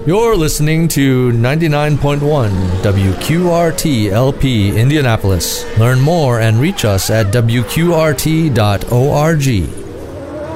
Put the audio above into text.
You're listening to 99.1 WQRT LP Indianapolis. Learn more and reach us at WQRT.org.